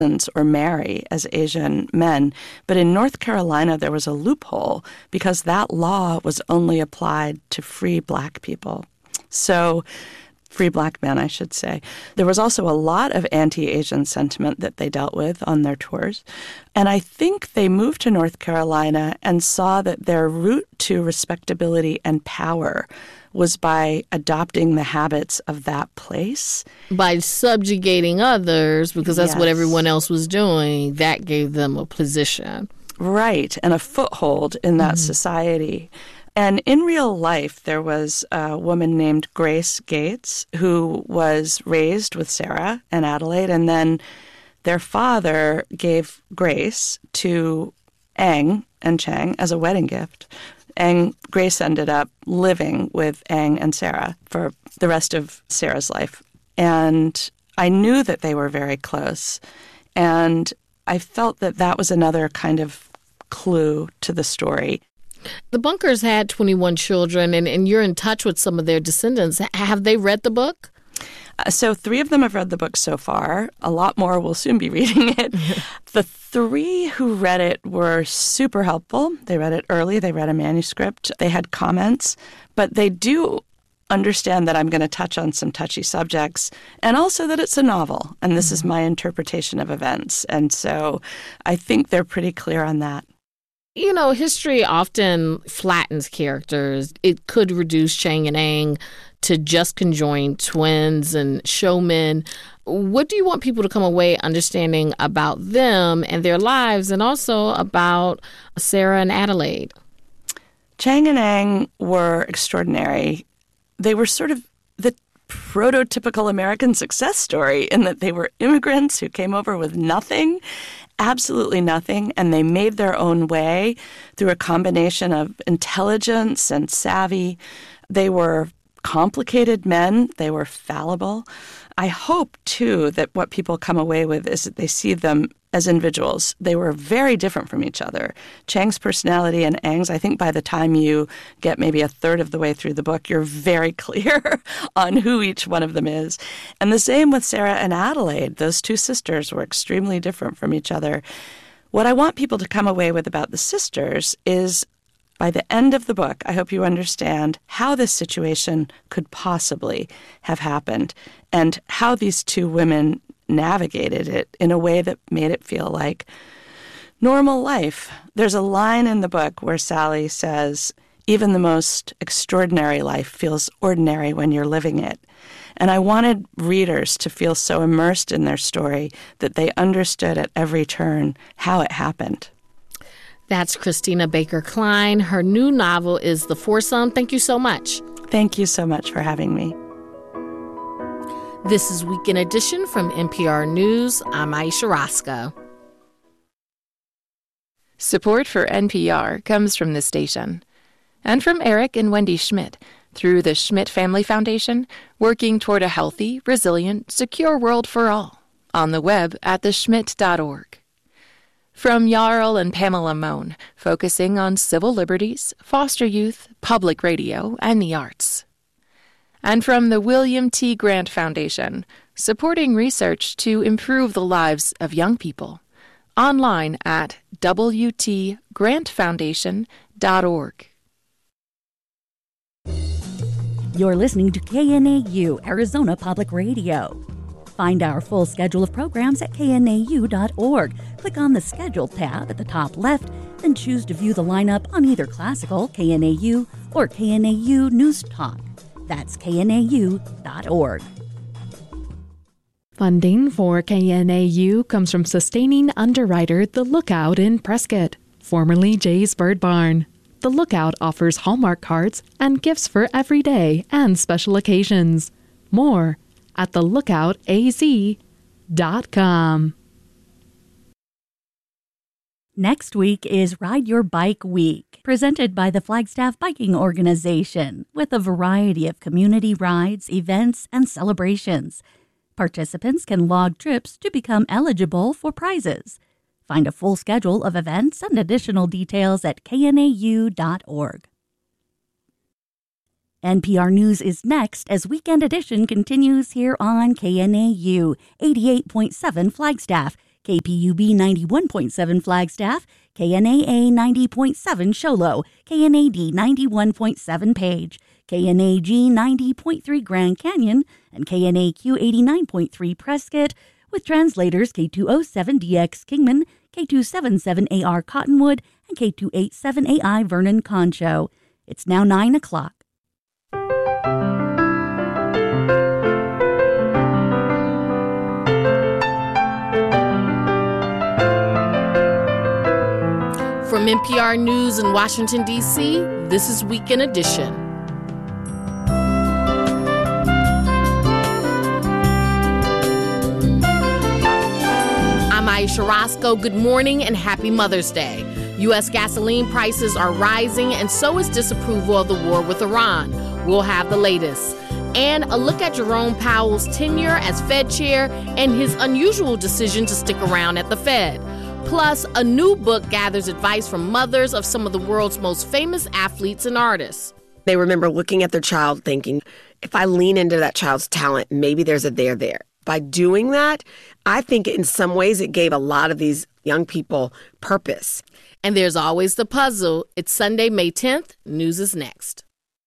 or marry as Asian men. But in North Carolina, there was a loophole because that law was only applied to free Black people. So free Black men, I should say. There was also a lot of anti-Asian sentiment that they dealt with on their tours. And I think they moved to North Carolina and saw that their route to respectability and power was by adopting the habits of that place. By subjugating others, because that's what everyone else was doing, that gave them a position. Right, and a foothold in that society. And in real life, there was a woman named Grace Gates who was raised with Sarah and Adelaide, and then their father gave Grace to Ang and Chang as a wedding gift. And Grace ended up living with Ang and Sarah for the rest of Sarah's life. And I knew that they were very close. And I felt that that was another kind of clue to the story. The Bunkers had 21 children, and you're in touch with some of their descendants. Have they read the book? So 3 of them have read the book so far. A lot more will soon be reading it. The 3 who read it were super helpful. They read it early. They read a manuscript. They had comments. But they do understand that I'm going to touch on some touchy subjects, and also that it's a novel, and this is my interpretation of events. And so I think they're pretty clear on that. You know, history often flattens characters. It could reduce Chang and Ang to just conjoined twins and showmen. What do you want people to come away understanding about them and their lives, and also about Sarah and Adelaide? Chang and Ang were extraordinary. They were sort of the prototypical American success story in that they were immigrants who came over with nothing, absolutely nothing, and they made their own way through a combination of intelligence and savvy. They were complicated men. They were fallible. I hope, too, that what people come away with is that they see them as individuals. They were very different from each other. Chang's personality and Ang's, I think by the time you get maybe a third of the way through the book, you're very clear on who each one of them is. And the same with Sarah and Adelaide. Those 2 sisters were extremely different from each other. What I want people to come away with about the sisters is, by the end of the book, I hope you understand how this situation could possibly have happened and how these 2 women navigated it in a way that made it feel like normal life. There's a line in the book where Sally says, even the most extraordinary life feels ordinary when you're living it. And I wanted readers to feel so immersed in their story that they understood at every turn how it happened. That's Christina Baker Klein. Her new novel is The Foursome. Thank you so much. Thank you so much for having me. This is Weekend Edition from NPR News. I'm Aisha Roscoe. Support for NPR comes from this station and from Eric and Wendy Schmidt through the Schmidt Family Foundation, working toward a healthy, resilient, secure world for all. On the web at theschmidt.org. From Jarl and Pamela Mohn, focusing on civil liberties, foster youth, public radio, and the arts. And from the William T. Grant Foundation, supporting research to improve the lives of young people. Online at wtgrantfoundation.org. You're listening to KNAU, Arizona Public Radio. Find our full schedule of programs at knau.org. Click on the Schedule tab at the top left, then choose to view the lineup on either classical, KNAU, or KNAU News Talk. That's knau.org. Funding for KNAU comes from sustaining underwriter The Lookout in Prescott, formerly Jay's Bird Barn. The Lookout offers Hallmark cards and gifts for every day and special occasions. More at thelookoutaz.com. Next week is Ride Your Bike Week, presented by the Flagstaff Biking Organization, with a variety of community rides, events, and celebrations. Participants can log trips to become eligible for prizes. Find a full schedule of events and additional details at knau.org. NPR News is next as Weekend Edition continues here on KNAU 88.7 Flagstaff, KPUB 91.7 Flagstaff, KNAA 90.7 Show Low, KNAD 91.7 Page, KNAG 90.3 Grand Canyon, and KNAQ 89.3 Prescott, with translators K207DX Kingman, K277AR Cottonwood, and K287AI Vernon Concho. It's now 9 o'clock. From NPR News in Washington, D.C., this is Weekend Edition. I'm Aisha Roscoe. Good morning and happy Mother's Day. U.S. gasoline prices are rising, and so is disapproval of the war with Iran. We'll have the latest. And a look at Jerome Powell's tenure as Fed chair and his unusual decision to stick around at the Fed. Plus, a new book gathers advice from mothers of some of the world's most famous athletes and artists. They remember looking at their child thinking, if I lean into that child's talent, maybe there's a there. By doing that, I think in some ways it gave a lot of these young people purpose. And there's always the puzzle. It's Sunday, May 10th. News is next.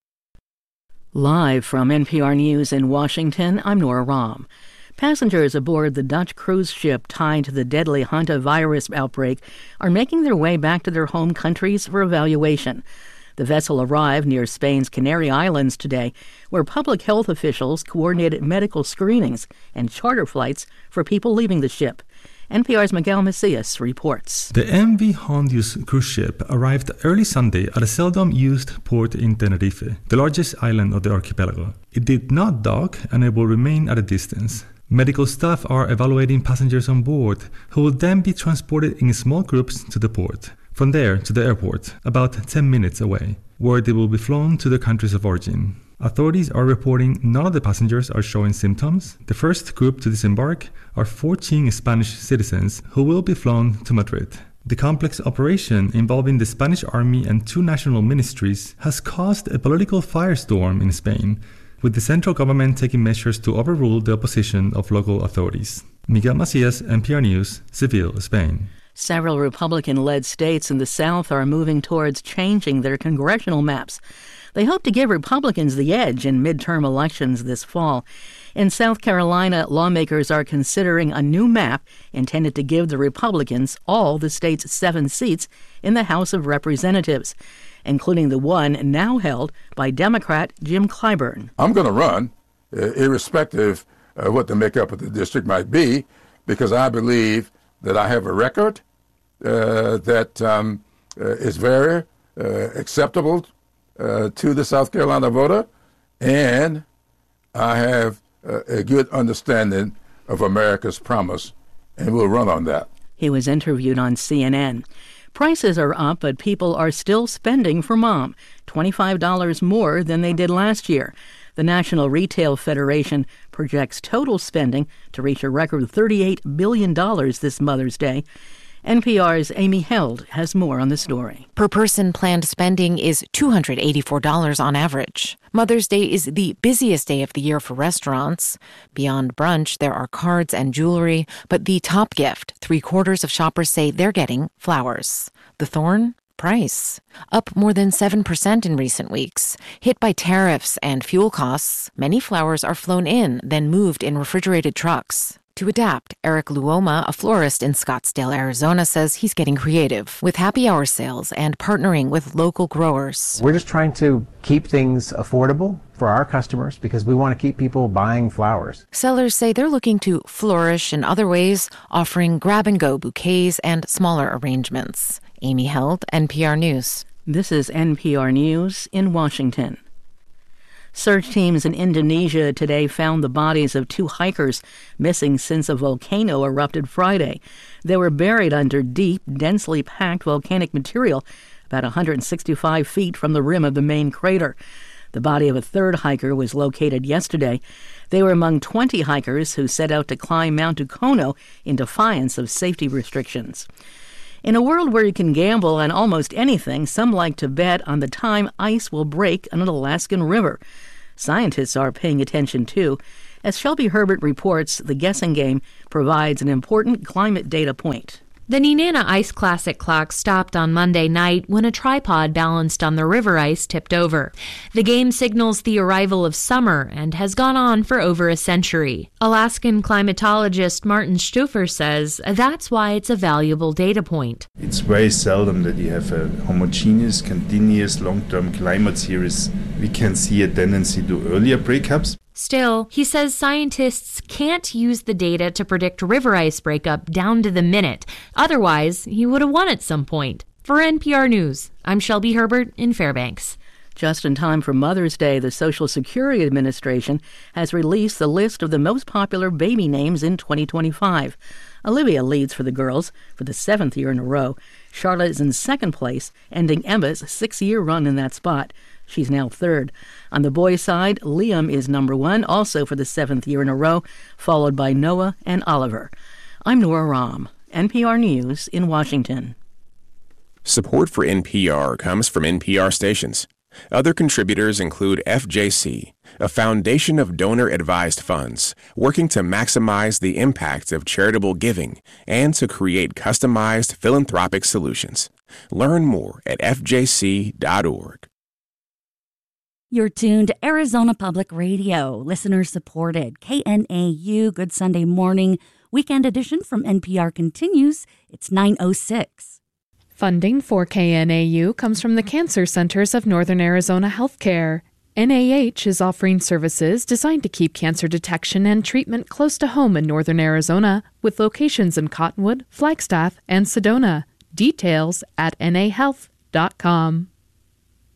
Live from NPR News in Washington, I'm Nora Rahm. Passengers aboard the Dutch cruise ship tied to the deadly hantavirus outbreak are making their way back to their home countries for evaluation. The vessel arrived near Spain's Canary Islands today, where public health officials coordinated medical screenings and charter flights for people leaving the ship. NPR's Miguel Macias reports. The MV Hondius cruise ship arrived early Sunday at a seldom-used port in Tenerife, the largest island of the archipelago. It did not dock, and it will remain at a distance. Medical staff are evaluating passengers on board, who will then be transported in small groups to the port. From there to the airport, about 10 minutes away, where they will be flown to their countries of origin. Authorities are reporting none of the passengers are showing symptoms. The first group to disembark are 14 Spanish citizens who will be flown to Madrid. The complex operation involving the Spanish army and 2 national ministries has caused a political firestorm in Spain, with the central government taking measures to overrule the opposition of local authorities. Miguel Macias, NPR News, Seville, Spain. Several Republican-led states in the South are moving towards changing their congressional maps. They hope to give Republicans the edge in midterm elections this fall. In South Carolina, lawmakers are considering a new map intended to give the Republicans all the state's 7 seats in the House of Representatives, including the one now held by Democrat Jim Clyburn. I'm going to run, irrespective of what the makeup of the district might be, because I believe that I have a record that is very acceptable to the South Carolina voter, and I have a good understanding of America's promise, and we'll run on that. He was interviewed on CNN. Prices are up, but people are still spending for Mom, $25 more than they did last year. The National Retail Federation projects total spending to reach a record $38 billion this Mother's Day. NPR's Amy Held has more on the story. Per person planned spending is $284 on average. Mother's Day is the busiest day of the year for restaurants. Beyond brunch, there are cards and jewelry, but the top gift, 3/4 of shoppers say they're getting flowers. The thorn? Price. Up more than 7% in recent weeks. Hit by tariffs and fuel costs, many flowers are flown in, then moved in refrigerated trucks. To adapt, Eric Luoma, a florist in Scottsdale, Arizona, says he's getting creative with happy hour sales and partnering with local growers. We're just trying to keep things affordable for our customers because we want to keep people buying flowers. Sellers say they're looking to flourish in other ways, offering grab-and-go bouquets and smaller arrangements. Amy Held, NPR News. This is NPR News in Washington. Search teams in Indonesia today found the bodies of 2 hikers missing since a volcano erupted Friday. They were buried under deep, densely packed volcanic material about 165 feet from the rim of the main crater. The body of a 3rd hiker was located yesterday. They were among 20 hikers who set out to climb Mount Dukono in defiance of safety restrictions. In a world where you can gamble on almost anything, some like to bet on the time ice will break on an Alaskan river. Scientists are paying attention, too. As Shelby Herbert reports, the guessing game provides an important climate data point. The Nenana Ice Classic clock stopped on Monday night when a tripod balanced on the river ice tipped over. The game signals the arrival of summer and has gone on for over a century. Alaskan climatologist Martin Stufer says that's why it's a valuable data point. It's very seldom that you have a homogeneous, continuous, long-term climate series. We can see a tendency to earlier breakups. Still, he says scientists can't use the data to predict river ice breakup down to the minute. Otherwise, he would have won at some point. For NPR News, I'm Shelby Herbert in Fairbanks. Just in time for Mother's Day, the Social Security Administration has released the list of the most popular baby names in 2025. Olivia leads for the girls for the 7th year in a row. Charlotte is in second place, ending Emma's 6-year run in that spot. She's now third. On the boys' side, Liam is number 1, also for the 7th year in a row, followed by Noah and Oliver. I'm Nora Rahm, NPR News in Washington. Support for NPR comes from NPR stations. Other contributors include FJC, a foundation of donor-advised funds working to maximize the impact of charitable giving and to create customized philanthropic solutions. Learn more at fjc.org. You're tuned to Arizona Public Radio, listener-supported, KNAU, Good Sunday Morning. Weekend edition from NPR continues. It's 9:06. Funding for KNAU comes from the Cancer Centers of Northern Arizona Healthcare. NAH is offering services designed to keep cancer detection and treatment close to home in Northern Arizona, with locations in Cottonwood, Flagstaff, and Sedona. Details at nahealth.com.